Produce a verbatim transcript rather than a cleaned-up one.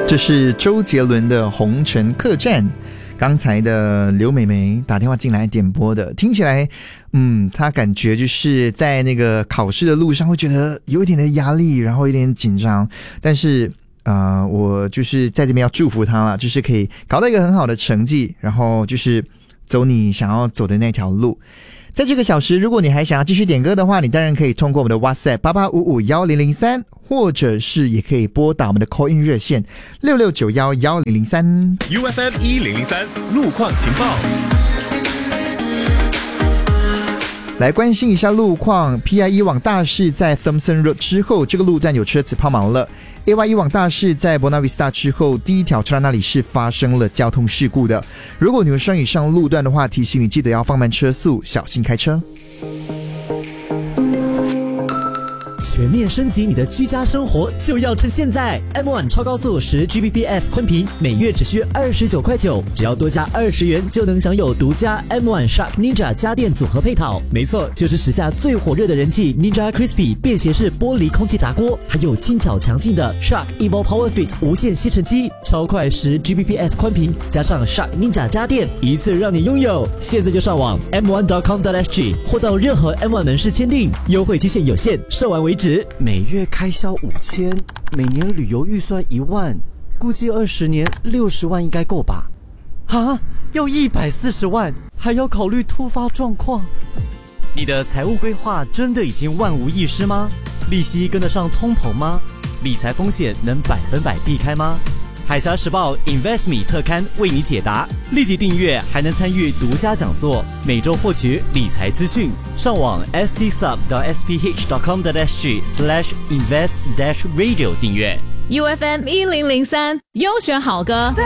这是周杰伦的《红尘客栈》。刚才的刘美眉打电话进来点播的，听起来嗯，她感觉就是在那个考试的路上会觉得有一点的压力，然后有点紧张，但是呃，我就是在这边要祝福她了，就是可以搞到一个很好的成绩，然后就是走你想要走的那条路。在这个小时，如果你还想要继续点歌的话，你当然可以通过我们的 WhatsApp 八八五五一零零三，或者是也可以拨打我们的 call in 热线六六九一一零零三。 U F M 一零零三路况情报， 来关心一下路况。 P I 一往大市在 Thompson Road 之后，这个路段有车子抛锚了。 A Y 一往大市在 Buona Vista 之后，第一条车道那里是发生了交通事故的。如果你有双以上路段的话，提醒你记得要放慢车速，小心开车。 全面升级你的居家生活就要趁现在 M 一 超高速 十 G B P S 宽频每月只需二十九块九，只要多加二十元就能享有独家 M 一 Shark Ninja 家电组合配套。没错，就是时下最火热的人气 Ninja Crispy 便携式玻璃空气炸锅，还有轻巧强劲的 Shark Evo Power Fit 无线吸尘机，超快十 G B P S 宽频加上 Shark Ninja 家电，一次让你拥有。现在就上网 M 一 点 com 点 S G 或到任何 M 一 门市签订，优惠期限有限，售完为止。 每月开销五千，每年旅游预算一万，估计二十年六十万应该够吧？啊，要一百四十万，还要考虑突发状况。你的财务规划真的已经万无一失吗？利息跟得上通膨吗？理财风险能百分百避开吗？海峡时报 InvestMe 特刊为你解答，立即订阅还能参与独家讲座，每周获取理财资讯。上网 s t sub 点 s p h 点 com 点 s g slash invest dash radio 订阅。 U F M 一零零三优选好歌。